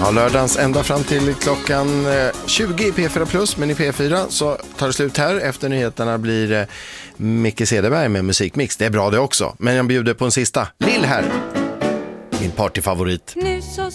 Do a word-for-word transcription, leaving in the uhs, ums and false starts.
Ja, lördagens ända fram till klockan tjugo i P fyra Plus, men i P fyra så tar det slut här. Efter nyheterna blir eh, Micke Cederberg med musikmix. Det är bra det också, men jag bjuder på en sista. Lill här, min partyfavorit.